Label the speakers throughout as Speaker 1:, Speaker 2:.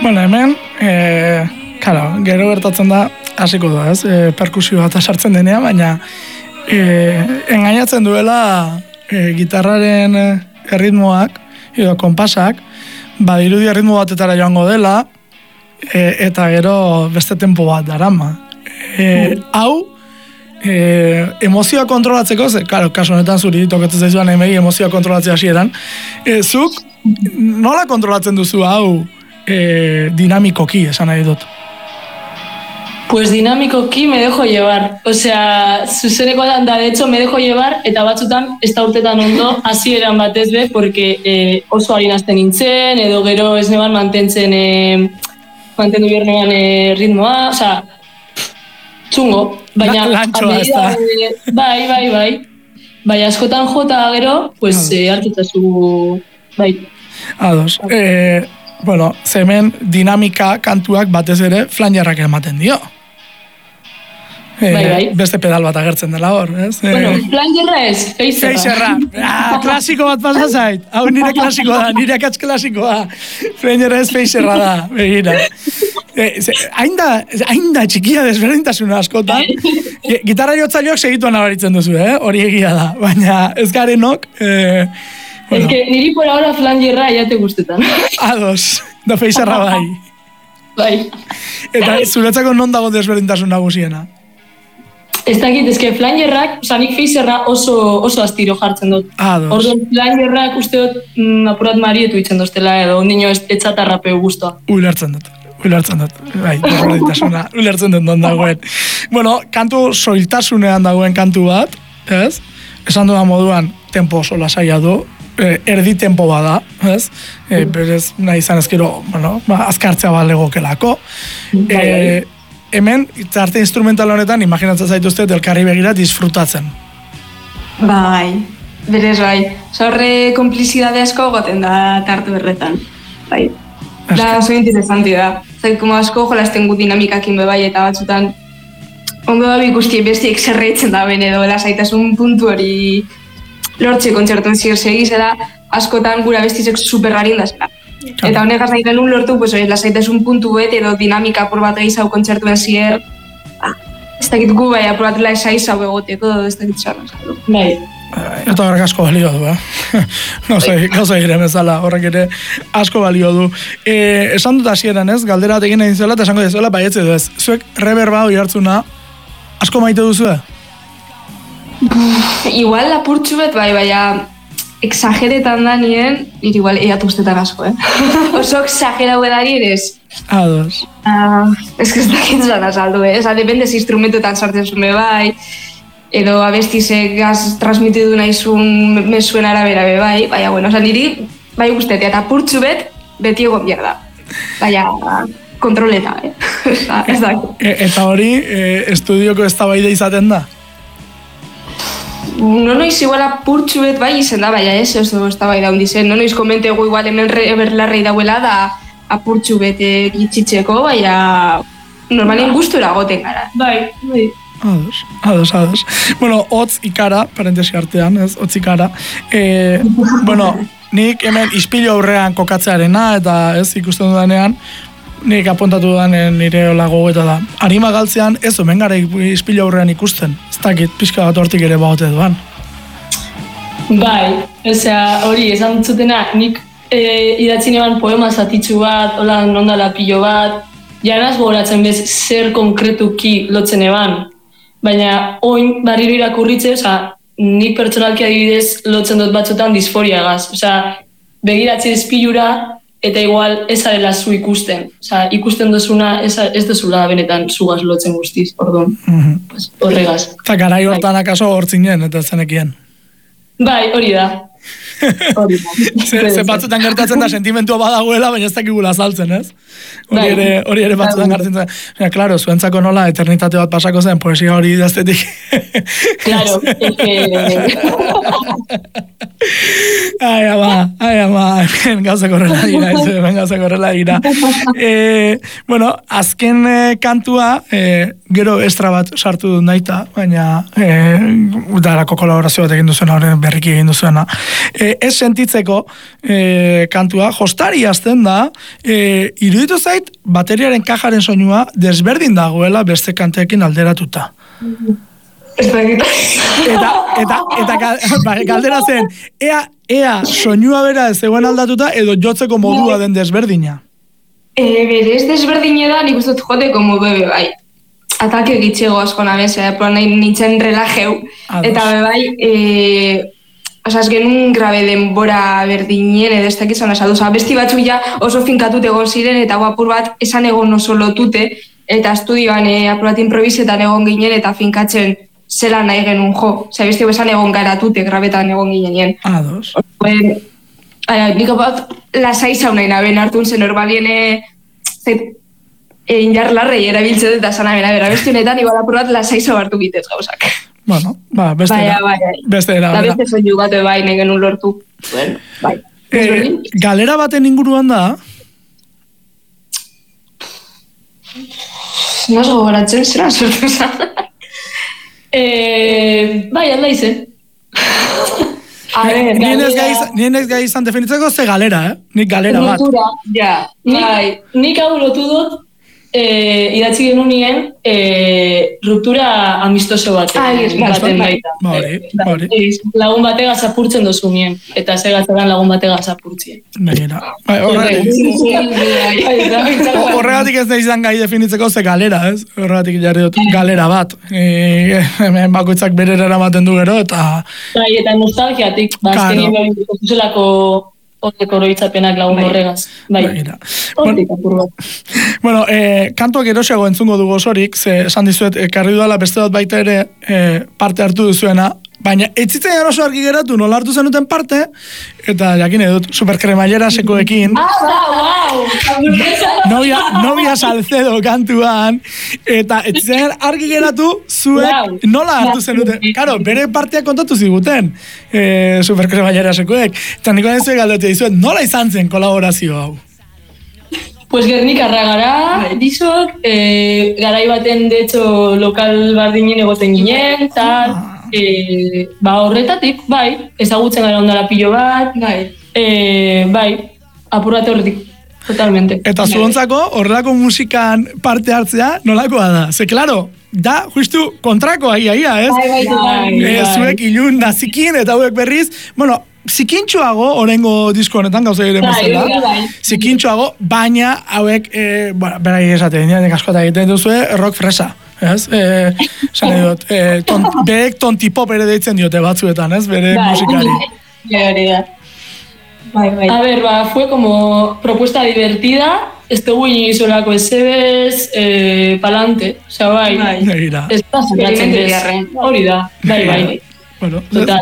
Speaker 1: Bueno, hemen, gero gertatzen da, hasiko da, ez? Perkusioa eta sartzen denean, baina engainatzen duela gitarraren erritmoak, edo konpasak, badirudi erritmo batetara joango dela, eta gero beste tempo bat darama. Hau, emozioa kontrolatzeko, kasu honetan zuri tokatzen zaizuan emei emozioa kontrolatzea hasieran, zuk nola kontrolatzen duzu hau dinamikoki, esan nahi dut?
Speaker 2: Pues dinamikoki me dejo llevar. Osea, zuzeneko da, de hecho, me dejo llevar, eta batzutan, ez da urtetan ondo, hasieran batez be, porque oso harinazten nintzen, edo gero ez neban mantendu biernean ritmoa, osea, txungo, baina...
Speaker 1: Lantxoa, ez da.
Speaker 2: Bai. Bai, askotan jota gero, pues, hartutazu, bai.
Speaker 1: Ados. Bueno, zemen dinamika kantuak batez ere flanjarrak ematen dio.
Speaker 2: Bai.
Speaker 1: Beste pedal bat agertzen dela hor, ez?
Speaker 2: Bueno, flanjarra ez, feizerra.
Speaker 1: Klasiko bat pasa zait. Hau nire klasikoa da, nire akatz klasikoa. Flanjarra ez, feizerra da, begira. Hain da txikia desberdintasuna askotan. Gitarra jotzaileok segituan nabaritzen duzu, hori egia da. Baina ez garenok...
Speaker 2: Bueno. Es que niri por ahora flangerra ya te gustetan.
Speaker 1: Ados, da feizerra bai.
Speaker 2: Bai.
Speaker 1: Eta zuretzako non dago desberdintasun nagusiena?
Speaker 2: Ez dakit, ez que flangerrak, nik feizerra oso astiro jartzen dut.
Speaker 1: Ados.
Speaker 2: Orduan flangerrak uste dut apurat marietu itzen doztela edo, ondino etxatarrapeu guztua.
Speaker 1: Ulertzen dut. Bai, desberdintasuna, ulertzen dut non dagoen. Bueno, kantu soiltasunean dagoen kantu bat, ez? Esan dudan moduan, tempo oso lasaia du, erdi tempo bada, ez? Berez nahi izan ezkero, azkartzea bat legokelako. Hemen, arte instrumental honetan, imaginatzen zaituzte, elkarri begira disfrutatzen.
Speaker 3: Bai, berez bai. Horre komplizidade asko goten da tartu berretan. Bai. Da, oso interesanti da. Zait, como asko jolazten gut dinamikakin bebai eta batzutan ondo da ikusti bestiek zerreitzen da ben edo lasaitasun puntu hori lortze kontzertuen segizela, askotan gura bestizek supergarin da zela. Eta honegaz nahi genuen lortu, pues, lasaitasun puntu bet edo dinamika apur bat egizau kontzertuen zier, ez dakit gu bai apur bat lasaizau egoteko, ez dakit zarra.
Speaker 2: Bai.
Speaker 1: Eta horrek asko balio du, Gauza ere bezala, horrek ere asko balio du. Esan dut hasieran ez, galdera egin egin zela, eta esango dezuela, baietze du ez. Zuek reverba hori hartzuna, asko maite duzu da?
Speaker 3: Igual apurtxu bet, baina exageretan da nien, nire igual eatu ustetan asko, Oso exagerau edari eres.
Speaker 1: Ados.
Speaker 3: Ez que ez dakit zan azaldu, dependez instrumentuetan sartzen zume bai, edo abestizek gaz transmitidu nahizun mesuen arabera bai, baina, bueno, niri bai guztetea, eta apurtxu bet, beti egon bierda. Baina, kontroleta, ez da.
Speaker 1: Eta hori, estudioko eztabaida izaten da?
Speaker 3: No noiz igual apurtxu bet bai izen da, baina ez eztabaida hundi zen. No noiz komentegu igual hemen berlarrei dauela da apurtxu bet gitxitzeko, baina normalien gustura goten gara.
Speaker 2: Bai.
Speaker 1: Ados. Bueno, hotz ikara, parentesi artean, ez, hotz ikara. Bueno, nik hemen ispilu aurrean kokatzearena, eta ez ikusten dudanean, nik apuntatu dudanen nire olago eta da. Arima galtzean ez omen gara ispilu aurrean ikusten. Ez dakit, pixka bat hortik ere bagote duan.
Speaker 2: Bai, hori, esan zutena, nik idatzi neban poema zatitzu bat, hola nondala pilo bat, janaz gogoratzen bez zer konkretuki lotzen eban. Baina, oin barriro irakurritze, nik pertsonalki adibidez lotzen dut batzutan disforiagaz. Begiratzi izpilura, eta igual ez arela zu ikusten. Ikusten duzuna ez duzula benetan zugaz lotzen guztiz, orduan. Horregaz.
Speaker 1: Eta garai hortan akaso hortzinen, eta zenekien.
Speaker 2: Bai, hori da.
Speaker 1: Ze batzutan gertatzen da sentimentua badagoela, baina ez dakigula azaltzen, ez? Hori ere batzutan gertatzen da. Claro, zuentzako nola eternitate bat pasako zen, poesia hori idaztetik.
Speaker 2: Claro,
Speaker 1: Ai, ama, gauza korrela dira. Bueno, azken kantua, gero estra bat sartu dut naita, baina darako kolaborazio bat egin duzuena, berriki egin duzuena. ez sentitzeko kantua, jostari azten da, iruditu zait, bateriaren kajaren soinua desberdin dagoela beste kanteekin alderatuta. Eta galdera zen, ea soinua bera ez zegoen aldatuta edo jotzeko modua den desberdina?
Speaker 3: Berez desberdine da, nik uste dut joteko modu bai. Atake egitxego asko nabez, nahi nintzen relajeu. Eta bai, ez genuen grabe denbora berdinen, edo ez dakizan asadu. Besti batzuk ja oso finkatut egon ziren, eta apur bat esan egon oso lotute, eta estudioan apur bat improvisetan egon ginen, eta finkatzen zela nahi genuen jo. Besti esan egon garatute, grabetan egon ginen.
Speaker 1: Ados.
Speaker 3: Nik bat lasai zaunain aben hartun zen horbalien injar larrei erabiltzen eta zana bera besti honetan igual apur bat lasai zau hartu bitez gauzak.
Speaker 1: Bueno, beste era.
Speaker 3: Da beste soinu bat bai negen un lortu. Bueno, bai.
Speaker 1: Galera baten inguruan da?
Speaker 3: Nos gogoratzen zera sortu zan.
Speaker 2: Bai, alda izen.
Speaker 1: Nien ez gai izan definitzeko ze galera, Nik galera bat.
Speaker 3: Ruptura, ja.
Speaker 2: Nik hau lotu dut, idatzi genuen ruptura amistoso baten baita. Lagun bategaz apurtzen dozu nien, eta zegatzeran lagun bategaz apurtzien.
Speaker 1: Begira. Horregatik ez da izan gai definitzeko ze galera, ez? Horregatik jarri dut galera bat. Hemen bakoitzak berera eramaten du gero, eta...
Speaker 2: Bai, eta nostalgiatik, azkenien behar zuzelako horrek oroitzapenak lagun horregaz. Bai, hortik apur bat.
Speaker 1: Bueno, kantuak erosiago entzungo dugu osorik, ze esan dizuet, karri duela beste bat baita ere parte hartu duzuena, baina etzitzen eroso argi geratu nola hartu zenuten parte, eta jakin edut, superkremailera sekoekin. Novia Salcedo kantuan, eta etzitzen argi geratu zuek nola hartu zenuten. Karo, bere parteak kontatu ziguten, superkremailera sekoek. Eta niko nezuek galdetu dizuet, nola izan zen kolaborazio hau?
Speaker 2: Pues Gernikarra gara, dizok, garai baten, de hecho, lokal bardinen egoten ginen, tal, horretatik, bai, ezagutzen gara ondara pilo bat, bai, apurrate horretik, totalmente.
Speaker 1: Eta zuontzako, horrelako musikan parte hartzea, nolakoa da? Ze, klaro, da, justu kontrakoa ia, ez?
Speaker 3: Bai.
Speaker 1: Zuek ilun nazikin, eta hauek berriz, bueno, zikintxoago, orengo disko honetan gauza ere bezala, zikintxoago, baina hauek, berai esaten, askota egiten duzue, rock fresa. Ez? Zane dut, berek tontipop ere deitzen diote batzuetan, ez? Bere musikari.
Speaker 2: A ver, fue como propuesta divertida, ez dugu inisolako esebez, palante, osea, bai. Ez da zeratzen bez. Hori da, bai.
Speaker 1: Bueno,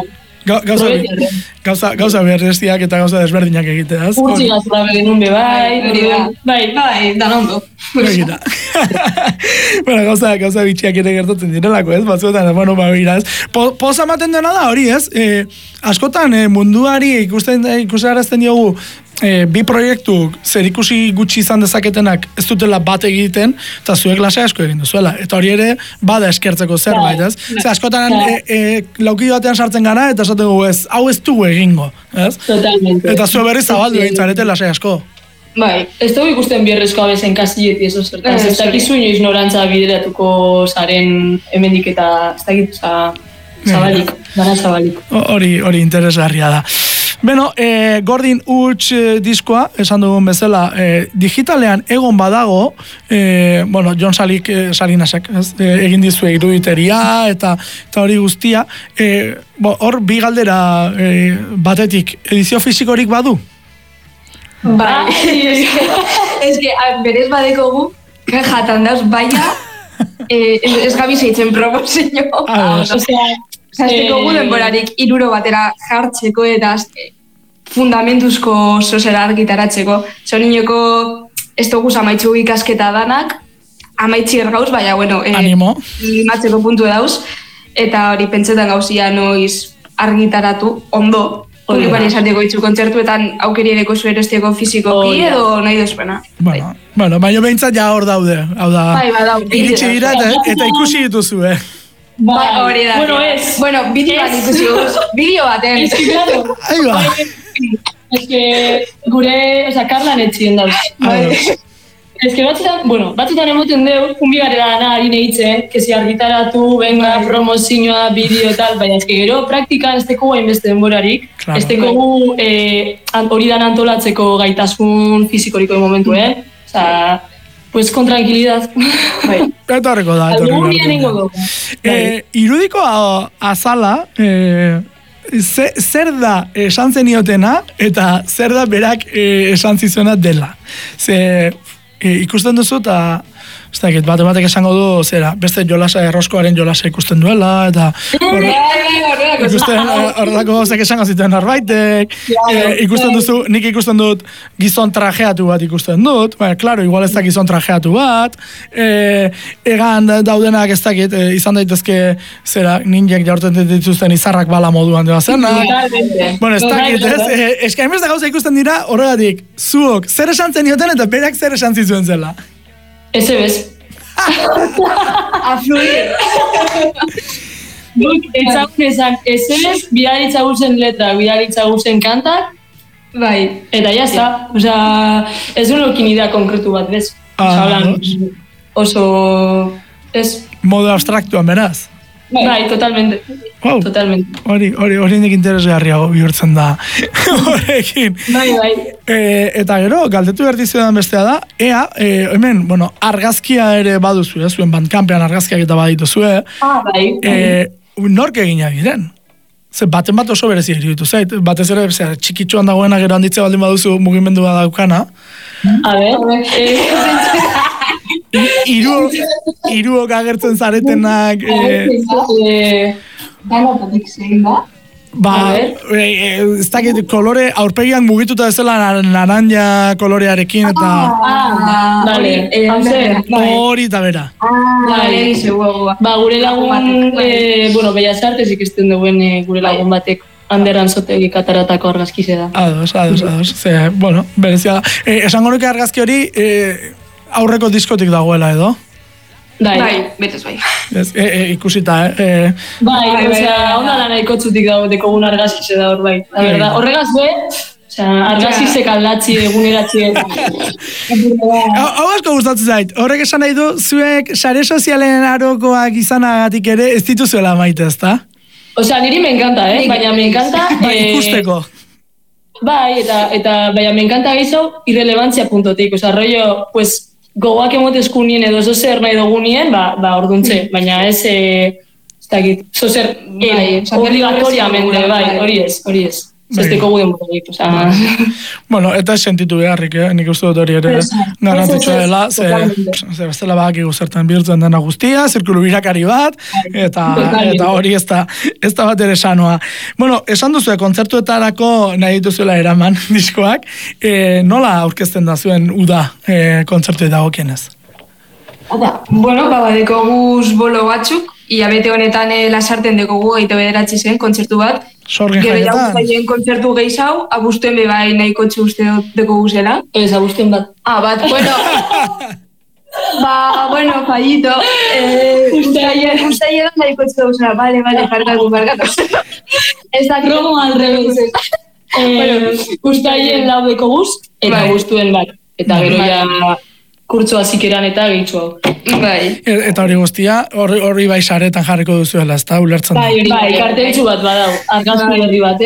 Speaker 1: Gauza berrestiak eta gauza desberdinak egiteaz.
Speaker 2: Urtsi gazura begenun bai, dan ondo.
Speaker 1: Bueno, gauza bitxiak ere gertatzen direlako, ez? Batzuetan, bueno, iraz. Poza ematen dena da hori, ez? Askotan munduari ikusarazten diogu bi proiektuk zerikusi gutxi izan dezaketenak ez dutela bat egiten, eta zuek lasai asko egin duzuela. Eta hori ere bada eskertzeko zerbait, ez? Askotan lauki batean sartzen gara, eta esaten dugu ez, hau ez dugu egingo, ez?
Speaker 2: Totalmente.
Speaker 1: Eta zue berriz zabaldu egin zarete lasai asko.
Speaker 2: Bai, ez dugu ikusten bierrezko abezen kasilleti eso zertaz. Ez dakizu inoiz norantza bideratuko zaren hemendik eta ez dakit zabalik, dara zabalik.
Speaker 1: Hori interesgarria da. Beno, Gordin Huts diskoa, esan dugun bezala, digitalean egon badago, Jon Salinasek, egin dizue iruditeria eta hori guztia, hor bi galdera batetik, edizio fizikorik badu?
Speaker 3: Bai, ez que berez badekogu, jatan dauz, baina ez gabi zeitzen proposio. Zazteko denborarik iruro batera jartzeko eta fundamentuzko zozera argitaratzeko. Zonineko ez dugu amaitzu ikasketa danak, amaitzi ergauz, baina, bueno, limatzeko puntu dauz, eta hori pentsetan gauzia noiz argitaratu ondo. Hori bari esateko itzu kontzertuetan aukeri edeko zuerestieko fizikoki edo nahi duzpena.
Speaker 1: Bueno, baina behintzat ja hor daude. Hau da, iritsi dira eta ikusi dituzue.
Speaker 3: Hori da.
Speaker 2: Bueno, ez.
Speaker 3: Bueno, bideo bat ikusi guz. Bideo baten.
Speaker 2: Ez que, claro.
Speaker 1: Ahí va.
Speaker 2: Ez que gure, Karlan etxien dauz. Ez que batzutan emoten deu, unbigarera dana harin eitzen, kezi argitaratu, venga, promozioa, bideo tal, baina ez que gero praktikan ez teko guain beste denborarik, ez teko hori dan antolatzeko gaitasun fizikoriko momentu, Osa, pues con tranquilidad.
Speaker 1: Eta horreko da. Irudiko azala, zer da esan zeniotena eta zer da berak esan zizuena dela. Ikusten duzu eta batek esango du zera, beste jolasa erroskoaren jolasa ikusten duela eta horrelako gauzak esango zituen norbaitek, nik ikusten dut gizon trajeatu bat ikusten dut, klaro, igual ez da gizon trajeatu bat, egan daudenak ez dakit, izan daitezke zera, ninjek jaurten dituzten izarrak bala moduan dela zerna, bueno, ez dakit, ez hainbeste da gauza ikusten dira, horregatik, zuok, zer esan zenioten eta berak zer esan zizuen zela?
Speaker 2: Ese bez.
Speaker 3: A fluir.
Speaker 2: Etzagun esan, ese bez, bidaritzaguzen letra, bidaritzaguzen kantak, bai, eta jazta. Osea, ez duen lokin idea konkretu bat, bez? Oso, ez.
Speaker 1: Modo abstraktuan, beraz?
Speaker 2: Bai, totalmente.
Speaker 1: Wow.
Speaker 2: Totalmente.
Speaker 1: Hori nik interesgarriago bihurtzen da. Horrekin.
Speaker 2: Bai.
Speaker 1: Eta gero, galdetu bertizuetan bestea da, hemen, argazkia ere baduzu, zuen bandkampean argazkiak eta badituzue.
Speaker 2: Bai.
Speaker 1: Nork egina diren? Baten bat oso berezi iruditu zait, batez ere txikitsuan dagoena gero handitze baldin baduzu mugimendu bat daukana.
Speaker 2: A ver,
Speaker 1: Hiruok agertzen zaretenak...
Speaker 3: Danotatik zein da?
Speaker 1: Ez dakit, kolore aurpegian mugituta ezela naranja kolorearekin eta... Hori eta bera.
Speaker 2: Gure lagun, Bellas Artes ikusten duen gure lagun batek Anderran Zotegi kataratako argazkize da.
Speaker 1: Ados. Berezia da. Esango nuke argazki hori aurreko diskotik dagoela edo?
Speaker 3: Bai, betez bai.
Speaker 1: Ikusita,
Speaker 2: ona lana ikotzutik dekogun argazkize da hor bai. Horregaz argazkizek aldatzi eguneratzi.
Speaker 1: Hau asko gustatzen zait, horrek esan nahi du, zuek sare sozialen arokoak izanagatik ere ez dituzuela maite, ezta?
Speaker 2: Osea, niri me encanta, baina me encanta...
Speaker 1: ikusteko.
Speaker 2: Bai, eta baina me encanta gehiago irrelevantzia puntotik. Osea, rollo, pues, gogoak emotezkunien edo zozer nahi dugunien, orduntze. Baina ez dakit, zozer obligatoriamente, hori ez. Zesteko guden motorik, osea...
Speaker 1: Bueno, eta sentitu beharrik, nik uste dut hori ere garrantzitsua dela, ze bestela badakigu zertan bihurtzen dena guztia, zirkulu birakari bat, eta hori ez da bat ere sanoa. Bueno, esan duzu, kontzertuetarako nahi dituzuela eraman diskoak, nola aurkezten da zuen uda kontzertu dagokienez?
Speaker 3: Badeko guz bolo batzuk, bete honetan Lasarten dekogu gaita bederatzi zen kontzertu bat.
Speaker 1: Sorgin jaietan.
Speaker 3: Gero jauztaien kontzertu gehiago, abuztuen bebai nahiko txuste dekogu zela.
Speaker 2: Ez, abuztuen bat.
Speaker 3: Bat, fallito. Uztaien nahiko txuste zela, bale, parkatu.
Speaker 2: Ez da kromo al revés. Uztaien lau dekoguz, eta abuztuen bat. Eta gero ja... kurtsoa zikeran eta gehitxo.
Speaker 3: Bai.
Speaker 1: Eta hori guztia, horri bai saretan jarriko duzuela, ez da, ulertzen da.
Speaker 2: Bai, karteltxu bat badau. Argazki herri bat,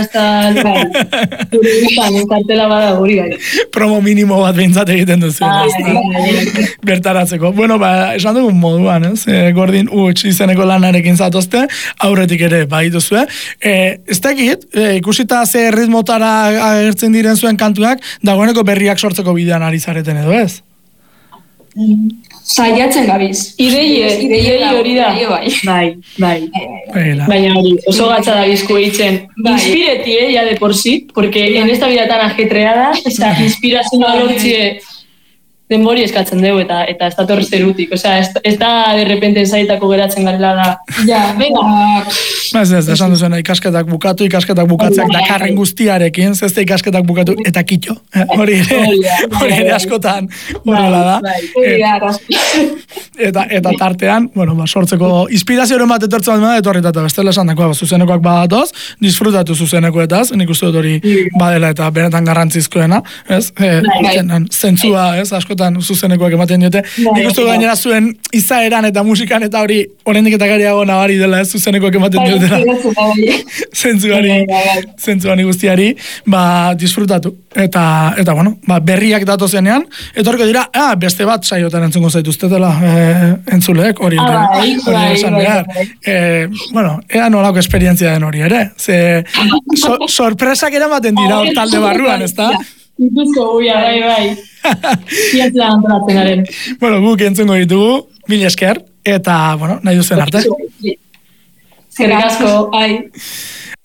Speaker 2: kartela badau, hori bai.
Speaker 1: Promo minimo bat behintzat egiten duzuela, ez da. Bertaratzeko. Bueno, esan dugun moduan, ez? Gordin Huts izeneko lanarekin zatozte, aurretik ere bai duzue. Ez dakit, ikusita ze ritmotara agertzen diren zuen kantuak, dagoeneko berriak sortzeko bidean ari zareten edo, ez?
Speaker 3: Saiatzen gabiz.
Speaker 2: Idei hori da. Bai. Baina hori, oso gatza da bizko eitzen. Inspireti, ya de por sí, porque en esta vida tan ajetreada, esa inspiración lortzie denbori eskatzen dugu eta ez dator zerutik. Osea, ez da de repente zaitako geratzen garela da. Ja, venga.
Speaker 1: Ez, esan duzuena, ikasketak bukatzeak dakarren guztiarekin, ez da ikasketak bukatu eta kitxo. Hori ere askotan horrela da. Eta tartean, bueno, sortzeko inspirazioren bat etortzen bat etorritata, bestela esan dakoa, zuzenekoak badatoz, disfrutatu zuzenekoetaz, nik uste dut hori badela eta benetan garrantzizkoena, ez? Zentzua, ez? Askotan zuzenekoak ematen diote. Nik uste dut gainera zuen izaeran eta musikan eta hori oraindik eta gariago nabari dela, ez? Zuzenekoak ematen diotela. Zentzuari guztiari, disfrutatu. Eta bueno, berriak datozenean, etorko dira, beste bat saiotan entzungo zaituztetela entzuleek, hori esan behar. Bueno, ea nolako esperientzia den hori ere. Sorpresak eramaten dira talde barruan, ez da?
Speaker 2: Ikusko guia, bai. Iatzean antolatzen garen.
Speaker 1: Bueno, guk entzungo ditugu, mil esker, eta, bueno, nahi duzen arte.
Speaker 2: Eskerrik asko,